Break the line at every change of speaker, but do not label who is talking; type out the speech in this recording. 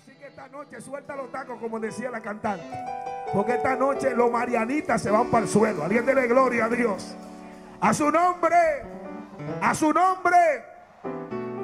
Así que esta noche suelta los tacos, como decía la cantante. Porque esta noche los marianitas se van para el suelo. Alguien dele gloria a Dios. A su nombre. A su nombre.